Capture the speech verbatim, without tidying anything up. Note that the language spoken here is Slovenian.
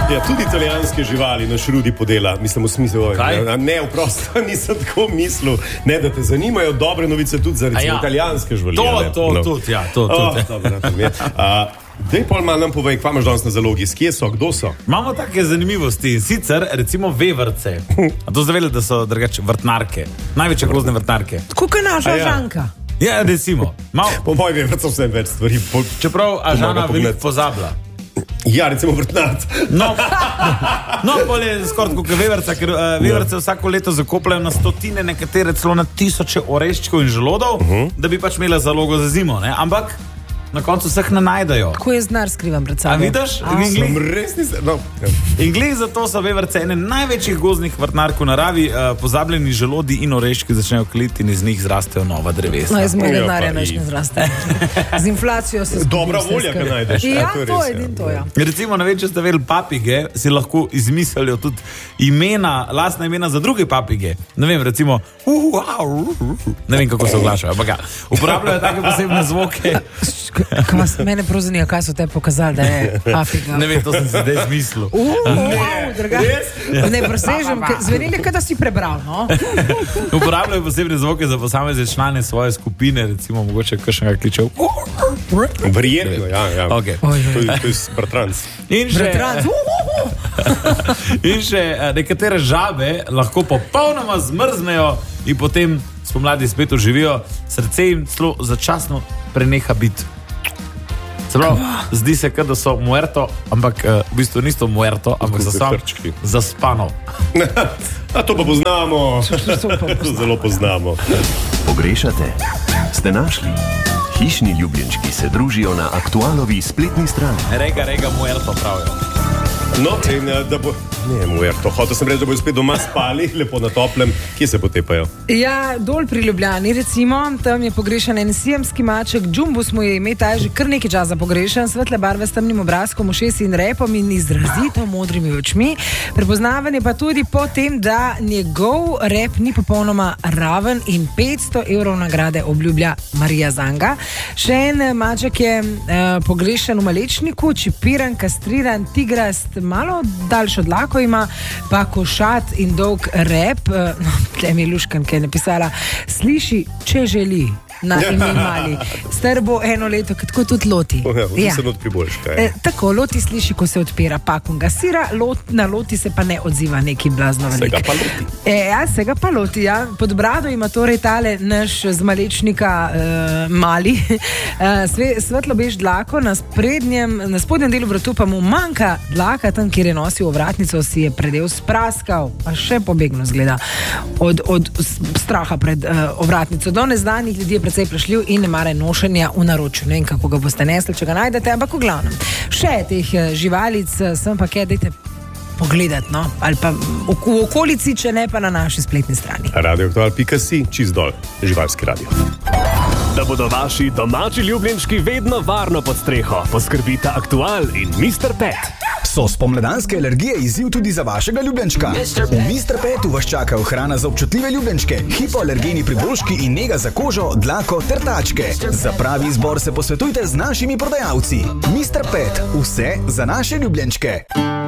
Ja, tudi italijanske živali naš Rudi podela, mislim v smislu, ne, ne, vprosto nisem tako mislil, ne, da te zanimajo dobre novice tudi za recimo ja. italijanske živali. To, to, no. tudi, ja, to, oh, tudi. Dobro, tam je. Uh, Dej pol malo nam povej, kva imaš danes na zalogi, skje so, kdo so? Imamo take zanimivosti, sicer recimo vevrce. A to zdaj vedeli, da so drugače vrtnarke, največje grozne vrtnarke. Tako kot naša ja. Žanka. Ja, recimo. Mal... Po mojem vevrcu vsem več stvari. Po... Čeprav Ažana veliko pozabila. Ja, recimo vrtnarc. No, no pol je skoraj kot veverca, ker uh, veverce ja. vsako leto zakopljajo na stotine, nekatere celo na tisoče oreščkov in želodov, uh -huh. da bi pač imela zalogo za zimo, ne? Ampak na koncu vseh ne najdejo. Tako je znar skrivam pred sabo. A vidiš? No. In glih zato so veverce ene največjih gozdnih vrtnark v naravi, uh, pozabljeni želodi in oreščki začnejo kliti in iz njih zrastejo nova drevesa. No, iz mojega denarja neč ne zraste. Z inflacijo se skupaj. Dobra volja, kaj najdeš. Ja, to, to je din to, ja. Recimo, ne vem, če ste vedeli, papige si lahko izmislijo tudi imena, lastna imena za druge papige. Ne vem, recimo, uh, wow, uh, uh. ne vem, kako se oglašajo, ampak ja, uporabljajo take posebne zvoke. Kaj mene prav zanima, kaj so te pokazali, da je papiga. Ne vem, to sem si zdaj zmislil. Uh, wow, draga. Ne presežem, zvenili, kaj da si prebral, no? Uporabljajo posebne zvoke za posamezne člane svoje skupine, recimo mogoče kakšnega kličev. Verjetno, ja, ja. Okay. To je, to je bratranc. In še, bratranc. In še nekatere žabe lahko popolnoma zmrznejo in potem spomladi spet oživijo, srce jim celo začasno preneha biti. Celo, zdi se, da so muerto, ampak uh, v bistvu niso muerto, ampak so samo zaspano. A to pa poznamo. To zelo poznamo. Pogrešate? Ste našli? Hišni ljubljenčki se družijo na Aktualovi spletni strani. Rega, rega, muerto pravijo. No, in da bo... Ne, muerto. Hotel sem reči, da bojo spet doma spali, lepo na toplem. Kje se potepajo? Ja, dol pri Ljubljani, recimo. Tam je pogrešan en siamski maček. Džumbus mu je ime, ta je že kar nekaj časa pogrešan. Svetle barve s temnim obrazkom, ušesi in repom in izrazito modrimi očmi. Prepoznaven je pa tudi po tem, da njegov rep ni popolnoma raven in petsto evrov nagrade obljublja Marija Zanga. Še en maček je uh, pogrešan v Malečniku, čipiran, kastriran, tigrast, malo daljšo dlako ima, pa košat in dolg rep. No, tle mi je Luškan, ki je napisala, sliši, če želi. Na ime Mali. Star bo eno leto, tako tudi Loti. Ja, ja. Se notri boljš, kaj? E, tako, Loti sliši, ko se odpira pakum gasira, lot, na Loti se pa ne odziva neki blazno velik. Sega pa Loti. E, ja, sega pa Loti, ja. Pod brado ima torej tale naš z Malečnika uh, Mali. Uh, sve, svetlo bež dlako, na sprednjem, na spodnjem delu vratu pa mu manjka dlaka, tam, kjer je nosil ovratnico, si je predel spraskal, pa še pobegno zgleda od, od straha pred uh, ovratnico. Do neznanih ljudi je precej prešljiv in ne mare nošenja v naročju. Ne vem, kako ga boste nesli, če ga najdete, ampak v glavnem. Še teh živalic sem pa kaj, dajte pogledati, no? Ali pa v, v okolici, če ne pa na naši spletni strani. radio aktual pika si, čist dol, živalski radio. Da bodo vaši domači ljubljenčki vedno varno pod streho, poskrbita Aktual in mister Pet. So spomladanske alergije izziv tudi za vašega ljubljenčka? V mister Petu vas čakajo hrana za občutljive ljubljenčke, hipoalergeni priboljški in nega za kožo, dlako ter tačke. Za pravi izbor se posvetujte z našimi prodajalci. mister Pet, vse za naše ljubljenčke.